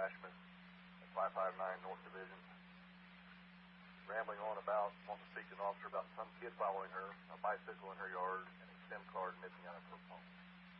Ashman at 559 North Division. Rambling on about wanting to speak to an officer about some kid following her, a bicycle in her yard, and a SIM card missing out of her phone.